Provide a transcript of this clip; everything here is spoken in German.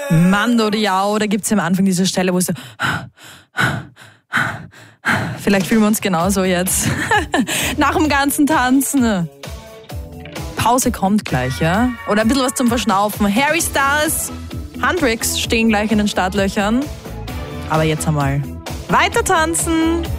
Mando Diao, da gibt es am Anfang diese Stelle, wo es so... Vielleicht fühlen wir uns genauso jetzt. Nach dem ganzen Tanzen. Pause kommt gleich, ja? Oder ein bisschen was zum Verschnaufen. Harry Styles, Hendrix stehen gleich in den Startlöchern. Aber jetzt einmal weiter tanzen.